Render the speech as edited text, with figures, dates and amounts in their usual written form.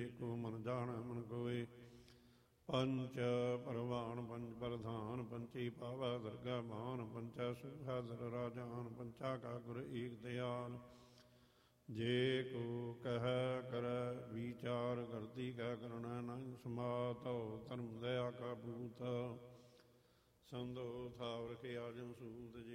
ਕੋ ਮਨ ਜਾਣੈ ਮਨ ਕੋਇ। ਪੰਚ ਪਰਵਾਨ ਪੰਚ ਪ੍ਰਧਾਨ ਪੰਚੀ ਪਾਵੈ ਦਰਗਾ ਮਾਨ। ਪੰਚਾ ਸੁਖਾ ਦਰ ਰਾਜਾਨ ਪੰਚਾ ਕਾ ਗੁਰ ਏਕ ਦਿਆਲ। ਜੇ ਕੋ ਕਹਿ ਕਰੈ ਵਿਚਾਰ ਕਰਤੀ ਕੈ ਕਰਣਾ ਨਾਹਿ ਸਮਾਤਿ। ਧਰਮ ਦਇਆ ਕਾ ਪੂਤ ਸੰਦੋ ਥਾਵ ਰਖਿ ਆਜਮ ਸੂਤ।